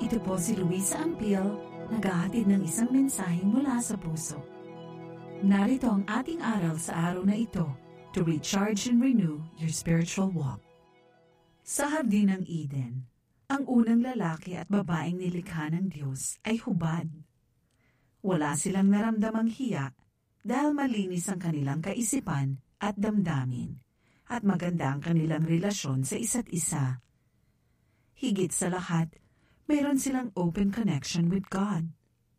Ito po si Luisa Ampil, naghahatid ng isang mensahe mula sa puso. Narito ang ating aral sa araw na ito to recharge and renew your spiritual walk. Sa Hardin ng Eden, ang unang lalaki at babaeng nilikha ng Diyos ay hubad. Wala silang naramdamang hiya dahil malinis ang kanilang kaisipan at damdamin at maganda ang kanilang relasyon sa isa't isa. Higit sa lahat, mayroon silang open connection with God.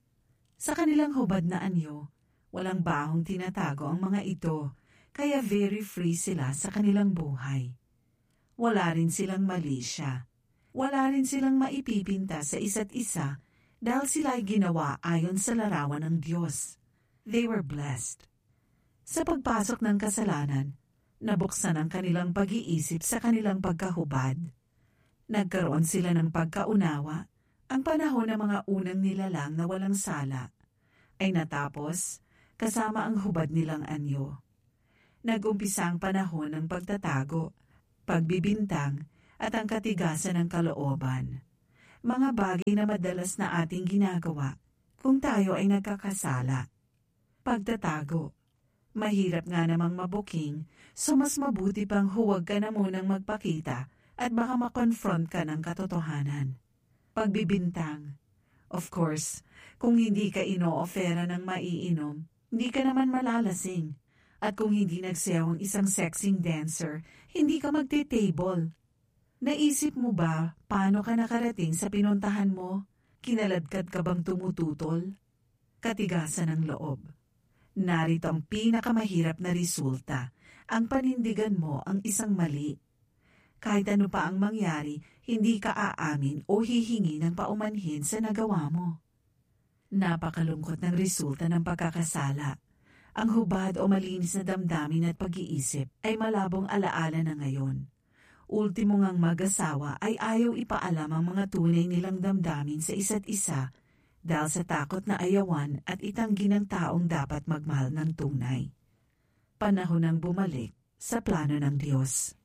Sa kanilang hubad na anyo, walang bahong tinatago ang mga ito, kaya very free sila sa kanilang buhay. Wala rin silang malisya. Wala rin silang maipipinta sa isa't isa dahil sila ay ginawa ayon sa larawan ng Diyos. They were blessed. Sa pagpasok ng kasalanan, nabuksan ang kanilang pag-iisip sa kanilang pagkahubad. Nagkaroon sila ng pagkaunawa. Ang panahon ng mga unang nilalang na walang sala ay natapos kasama ang hubad nilang anyo. Nag-umpisa ang panahon ng pagtatago, pagbibintang at ang katigasan ng kalooban. Mga bagay na madalas na ating ginagawa kung tayo ay nagkakasala. Pagtatago. Mahirap nga namang mabuking, so mas mabuti pang huwag ka na munang magpakita at baka makonfront ka ng katotohanan. Pagbibintang. Of course, kung hindi ka ino-ofera ng maiinom, hindi ka naman malalasing. At kung hindi nagsayaw ang isang sexing dancer, hindi ka magte-table. Naisip mo ba paano ka nakarating sa pinuntahan mo? Kinaladkad ka bang tumututol? Katigasan ng loob. Narito ang pinakamahirap na resulta. Ang panindigan mo ang isang mali. Kahit ano pa ang mangyari, hindi ka aamin o hihingi ng paumanhin sa nagawa mo. Napakalungkot ng resulta ng pagkakasala. Ang hubad o malinis na damdamin at pag-iisip ay malabong alaala na ngayon. Ultimo ngang mag-asawa ay ayaw ipaalam ang mga tunay nilang damdamin sa isa't isa dahil sa takot na ayawan at itanggi ng taong dapat magmahal ng tunay. Panahon ng bumalik sa plano ng Diyos.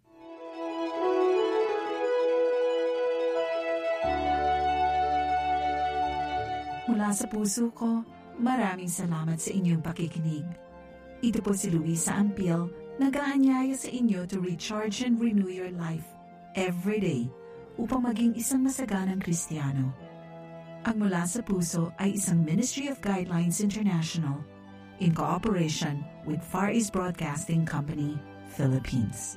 Mula sa puso ko, maraming salamat sa inyong pakikinig. Ito po si Luisa Ampil, nag-aanyaya sa inyo to recharge and renew your life every day upang maging isang masaganang Kristiyano. Ang Mula sa Puso ay isang Ministry of Guidelines International in cooperation with Far East Broadcasting Company, Philippines.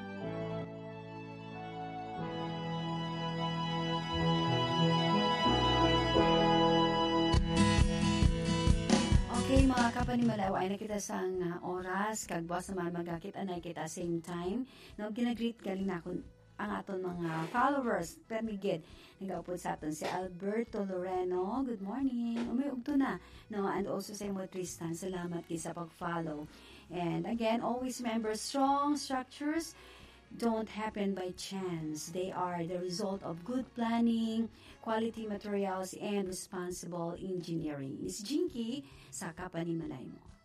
Okay, mga kapanimalaw, ay nakita sang oras, kagbuas naman magkakita na kita same time. No, ginagreet galing na ako ang aton mga followers. Permigid, nag-upod sa aton si Alberto Loreno. Good morning. Umiugto na. No, and also sa imo Tristan, salamat kay sa pag-follow. And again, always remember, strong structures don't happen by chance. They are the result of good planning, quality materials, and responsible engineering. Miss Jinky, sa Kapanimalay mo.